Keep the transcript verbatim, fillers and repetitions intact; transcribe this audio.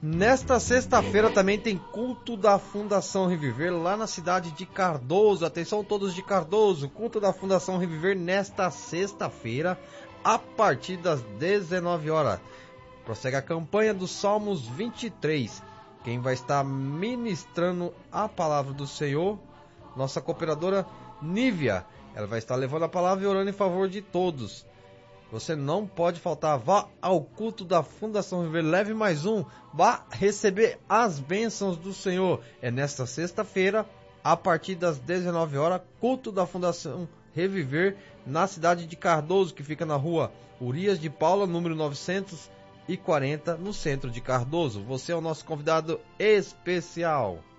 Nesta sexta-feira também tem culto da Fundação Reviver lá na cidade de Cardoso. Atenção todos de Cardoso, culto da Fundação Reviver nesta sexta-feira a partir das dezenove horas. Prossegue a campanha dos Salmos vinte e três. Quem vai estar ministrando a palavra do Senhor, nossa cooperadora Nívia. Ela vai estar levando a palavra e orando em favor de todos. Você não pode faltar, vá ao culto da Fundação Reviver, leve mais um, vá receber as bênçãos do Senhor. É nesta sexta-feira, a partir das dezenove horas, culto da Fundação Reviver, na cidade de Cardoso, que fica na rua Urias de Paula, número novecentos e quarenta, no centro de Cardoso. Você é o nosso convidado especial.